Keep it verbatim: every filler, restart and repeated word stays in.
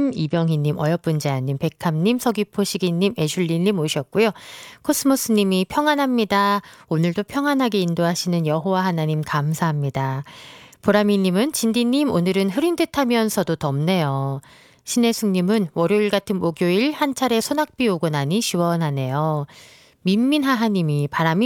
님은 이병희님, 어여쁜자님, 백함님, 서귀포시기님, 애슐리님 오셨고요. 코스모스님이 평안합니다. 오늘도 평안하게 인도하시는 여호와 하나님 감사합니다. 보라미님은 진디님 오늘은 흐린 듯하면서도 덥네요. 신혜숙님은 월요일 같은 목요일 한 차례 소낙비 오고 나니 시원하네요. 민민하하님이 바람이